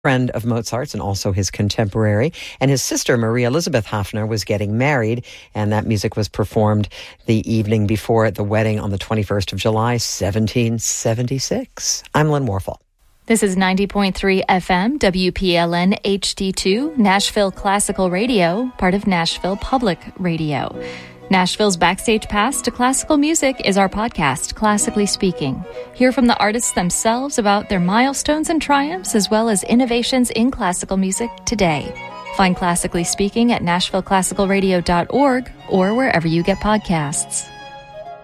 friend of Mozart's and also his contemporary. And his sister, Maria Elizabeth Haffner, was getting married, and that music was performed the evening before the wedding on the 21st of July, 1776. I'm Lynn Warfel. This is 90.3 FM, WPLN HD2, Nashville Classical Radio, part of Nashville Public Radio. Nashville's Backstage Pass to Classical Music is our podcast, Classically Speaking. Hear from the artists themselves about their milestones and triumphs, as well as innovations in classical music today. Find Classically Speaking at NashvilleClassicalRadio.org or wherever you get podcasts.